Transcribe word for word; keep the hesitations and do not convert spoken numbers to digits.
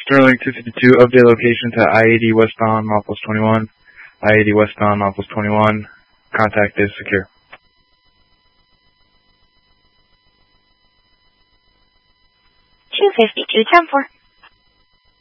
Sterling two fifty-two, update location to I eighty westbound, Milepost twenty-one. I eighty westbound, Milepost twenty-one. Contact is secure. two fifty-two, ten four.